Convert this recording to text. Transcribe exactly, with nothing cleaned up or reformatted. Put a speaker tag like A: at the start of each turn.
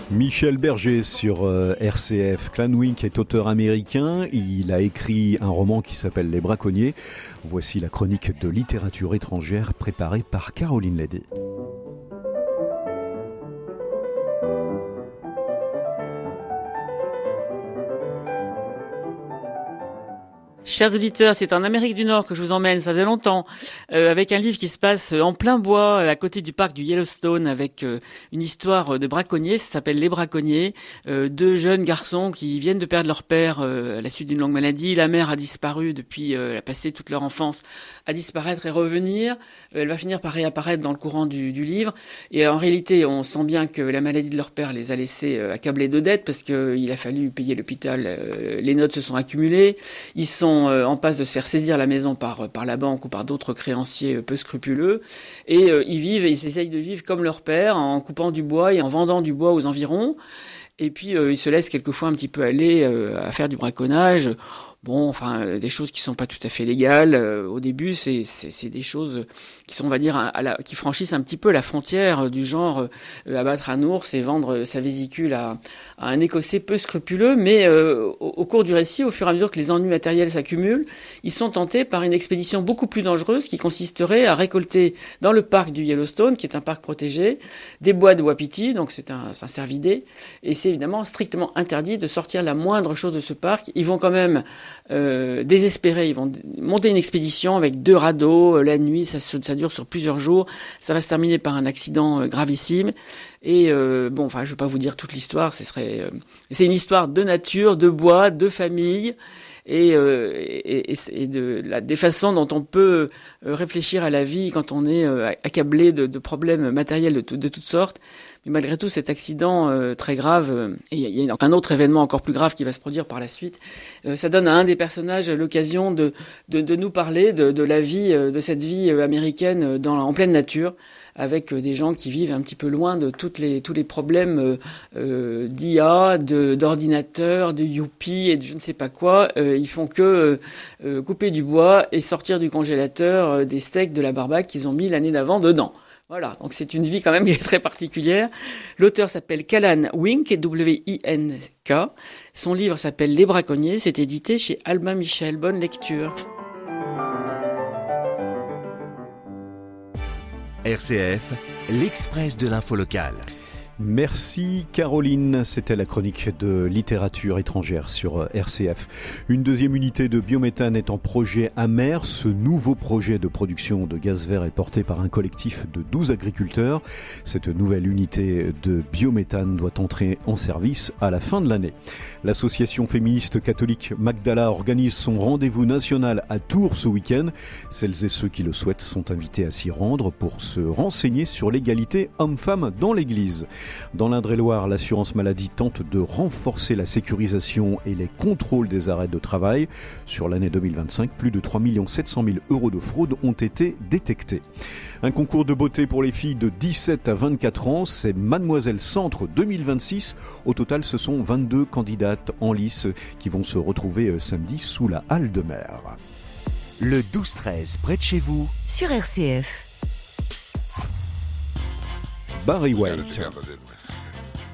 A: Michel Berger sur euh, R C F. Clan Wink est auteur américain. Il a écrit un roman qui s'appelle Les Braconniers. Voici la chronique de littérature étrangère préparée par Caroline Lédé.
B: Chers auditeurs, c'est en Amérique du Nord que je vous emmène, ça faisait longtemps, euh, avec un livre qui se passe en plein bois, à côté du parc du Yellowstone, avec euh, une histoire de braconniers, ça s'appelle Les Braconniers, euh, deux jeunes garçons qui viennent de perdre leur père euh, à la suite d'une longue maladie. La mère a disparu depuis, euh, elle a passé toute leur enfance à disparaître et revenir. Euh, elle va finir par réapparaître dans le courant du, du livre. Et en réalité, on sent bien que la maladie de leur père les a laissés euh, accablés de dettes, parce qu'il a fallu payer l'hôpital, euh, les notes se sont accumulées, ils sont en passe de se faire saisir la maison par par la banque ou par d'autres créanciers peu scrupuleux, et euh, ils vivent et ils essayent de vivre comme leur père, en coupant du bois et en vendant du bois aux environs, et puis euh, ils se laissent quelquefois un petit peu aller euh, à faire du braconnage. Bon, enfin, euh, des choses qui sont pas tout à fait légales. Euh, au début, c'est, c'est, c'est des choses qui sont, on va dire, à, à la, qui franchissent un petit peu la frontière euh, du genre euh, abattre un ours et vendre sa vésicule à, à un Écossais peu scrupuleux. Mais euh, au, au cours du récit, au fur et à mesure que les ennuis matériels s'accumulent, ils sont tentés par une expédition beaucoup plus dangereuse qui consisterait à récolter dans le parc du Yellowstone, qui est un parc protégé, des bois de wapiti, donc c'est un, c'est un cervidé, et c'est évidemment strictement interdit de sortir la moindre chose de ce parc. Ils vont quand même Euh, désespérés, ils vont monter une expédition avec deux radeaux, euh, la nuit, ça, ça dure sur plusieurs jours, ça va se terminer par un accident euh, gravissime, et euh, bon, enfin, je vais pas vous dire toute l'histoire, ce serait, euh, c'est une histoire de nature, de bois, de famille, et, euh, et, et, et de la des façons dont on peut euh, réfléchir à la vie quand on est euh, accablé de, de problèmes matériels de, tout, de toutes sortes. Mais malgré tout, cet accident euh, très grave, euh, et il y a un autre événement encore plus grave qui va se produire par la suite, euh, ça donne à un des personnages l'occasion de, de, de nous parler de, de la vie, euh, de cette vie euh, américaine dans, en pleine nature, avec euh, des gens qui vivent un petit peu loin de toutes les, tous les problèmes euh, euh, d'I A, de, d'ordinateur, de youpi et de je ne sais pas quoi. Euh, ils font que euh, couper du bois et sortir du congélateur euh, des steaks de la barbaque qu'ils ont mis l'année d'avant dedans. Voilà, donc c'est une vie quand même qui est très particulière. L'auteur s'appelle Clan Wink, W I N K. Son livre s'appelle Les Braconniers, c'est édité chez Albin Michel. Bonne lecture.
C: R C F, l'Express de l'info locale.
A: Merci Caroline, c'était la chronique de littérature étrangère sur R C F. Une deuxième unité de biométhane est en projet à Mer. Ce nouveau projet de production de gaz vert est porté par un collectif de douze agriculteurs. Cette nouvelle unité de biométhane doit entrer en service à la fin de l'année. L'association féministe catholique Magdala organise son rendez-vous national à Tours ce week-end. Celles et ceux qui le souhaitent sont invités à s'y rendre pour se renseigner sur l'égalité homme-femme dans l'Église. Dans l'Indre-et-Loire, l'assurance maladie tente de renforcer la sécurisation et les contrôles des arrêts de travail. Sur l'année deux mille vingt-cinq, plus de trois millions sept cent mille euros de fraude ont été détectés. Un concours de beauté pour les filles de dix-sept à vingt-quatre ans, c'est Mademoiselle Centre deux mille vingt-six. Au total, ce sont vingt-deux candidates en lice qui vont se retrouver samedi sous la halle de Mer.
C: Le douze treize, près de chez vous,
D: sur R C F.
A: Barry White.